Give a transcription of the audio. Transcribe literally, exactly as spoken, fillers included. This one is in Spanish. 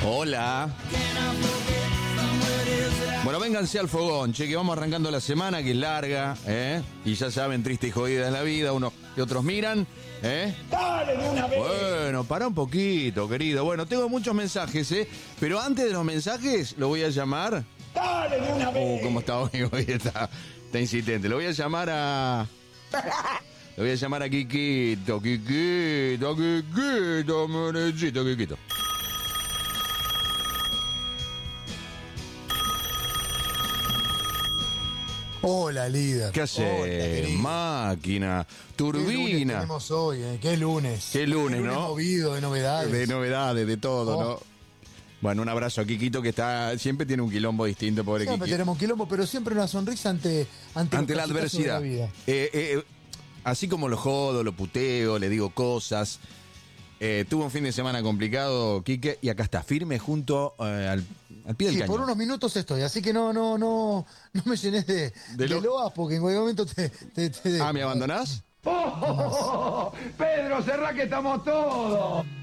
Hola. Bueno, vénganse al fogón, che, que vamos arrancando la semana, que es larga, ¿eh? Y ya saben, triste y jodida es la vida, unos y otros miran, ¿eh? ¡Dale de una vez! Bueno, para un poquito, querido. Bueno, tengo muchos mensajes, ¿eh? Pero antes de los mensajes, lo voy a llamar... ¡Dale de una vez! Uh, ¿cómo está hoy? Hoy está, está insistente. Lo voy a llamar a... Lo voy a llamar a Kikito, Kikito, Kikito, Monecito, Kikito. Hola, líder. ¿Qué hace? Hola, Máquina, ¿Qué lunes turbina. tenemos hoy? Eh? ¿Qué lunes? Qué lunes, lunes ¿no? movido de novedades. De novedades, de todo, Oh. ¿no? Bueno, un abrazo a Kikito, que está siempre tiene un quilombo distinto, pobre Siempre Kiki. tenemos quilombo, pero siempre una sonrisa ante, ante, Ante la los cachetazos de adversidad. vida. Eh, eh, así como lo jodo, lo puteo, le digo cosas. Eh, tuvo un fin de semana complicado, Quique, y acá está, firme junto eh, al, al pie del Sí, cañón. por unos minutos estoy, así que no, no, no, no me llenes de, De de, lo- loas porque en cualquier momento te, te, te dejo. Ah, ¿me abandonás? ¡Oh! Pedro, cerrá que estamos todos.